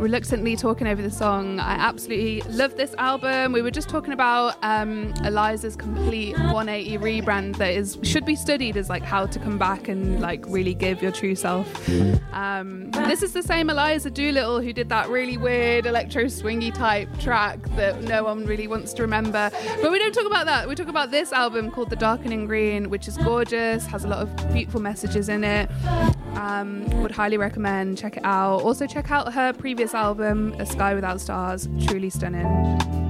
reluctantly talking over the song. I absolutely love this album. We were just talking about Eliza's complete 180 rebrand that should be studied as like how to come back and like really give your true self. This is the same Eliza Doolittle who did that really weird electro swingy type track that no one really wants to remember. But we don't talk about that. We talk about this album called The Darkening Green, which is gorgeous, has a lot of beautiful messages in it. Would highly recommend, check it out. Also check out her previous album, A Sky Without Stars, truly stunning.